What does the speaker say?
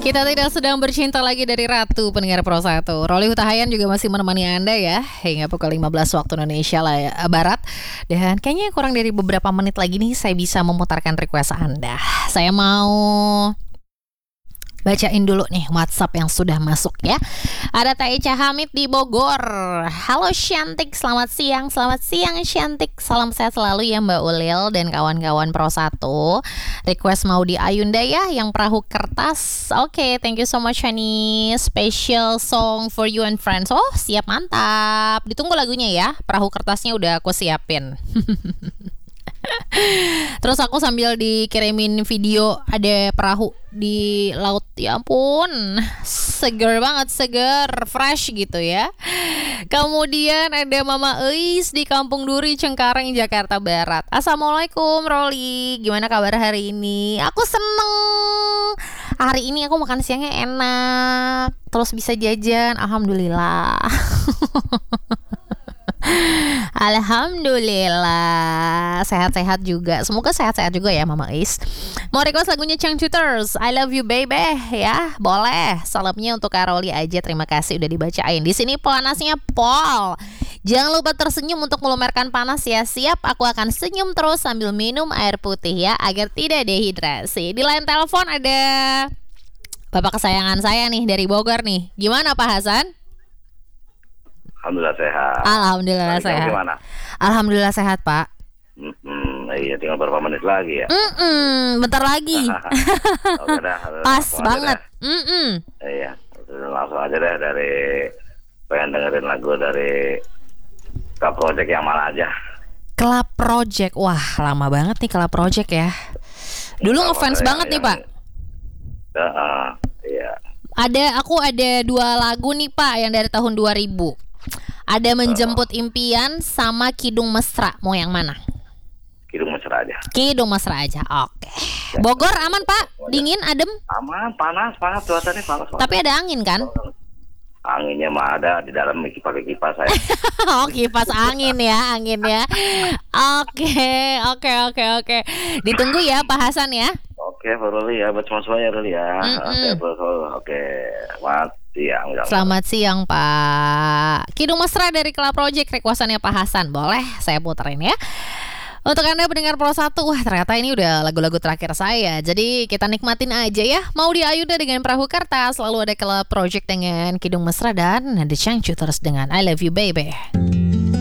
Kita tidak sedang bercinta lagi dari Ratu pendengar Pro 1. Roli Hutahayan juga masih menemani Anda ya hingga pukul 15 waktu Indonesia Barat. Dan kayaknya kurang dari beberapa menit lagi nih saya bisa memutarkan request Anda. Saya mau bacain dulu nih WhatsApp yang sudah masuk ya. Ada Teh Echa Hamid di Bogor. Halo Syantik, selamat siang. Selamat siang Syantik. Salam sehat selalu ya Mbak Ulil dan kawan-kawan Pro 1. Request mau di Ayunda ya yang perahu kertas. Oke, thank you so much Hani. Special song for you and friends. Oh, siap, mantap. Ditunggu lagunya ya. Perahu kertasnya udah aku siapin. Terus aku sambil dikirimin video ada perahu di laut. Ya ampun, seger banget, seger, fresh gitu ya. Kemudian ada Mama Eis di Kampung Duri, Cengkareng, Jakarta Barat. Assalamualaikum Roli, gimana kabar hari ini? Aku seneng. Hari ini aku makan siangnya enak, terus bisa jajan, alhamdulillah. Alhamdulillah, sehat-sehat juga. Semoga sehat-sehat juga ya Mama Is. Mau request lagunya Changcuters, I Love You Baby ya, boleh. Salamnya untuk Karoli aja, terima kasih udah dibacain. Di sini panasnya pol. Jangan lupa tersenyum untuk melumerkan panas ya. Siap, aku akan senyum terus sambil minum air putih ya, agar tidak dehidrasi. Di line telepon ada bapak kesayangan saya nih dari Bogor nih. Gimana Pak Hasan? Alhamdulillah sehat. Alhamdulillah sehat. Gimana? Alhamdulillah sehat Pak. Iya, tinggal beberapa menit lagi ya. Bentar lagi. Pas banget. Iya, langsung aja deh dari pengen dengerin lagu dari Club Project yang mana aja. Club Project, wah lama banget nih Club Project ya. Dulu ngefans banget nih Pak. Iya. Aku ada 2 lagu nih Pak yang dari tahun 2000. Ada Menjemput Impian sama Kidung Mesra. Mau yang mana? Kidung Mesra aja. Kidung Mesra aja. Oke. Bogor aman Pak? Dingin, adem? Aman, panas cuacanya panas. Tapi ada angin kan? Anginnya mah ada di dalam, pakai kipas saya. Oh, kipas angin ya, anginnya. Oke. Ditunggu ya Pak Hasan ya. Oke, Pak Ruli ya, buat semuanya Ruli ya. Oke, Selamat siang Pak. Kidung Mesra dari Club Project, requestannya Pak Hasan. Boleh saya puterin ya. Untuk Anda pendengar Pro 1, wah ternyata ini udah lagu-lagu terakhir saya. Jadi kita nikmatin aja ya. Mau di Ayunda dengan Perahu Kertas, lalu ada Club Project dengan Kidung Mesra, dan ada Changcuters dengan I Love You Baby.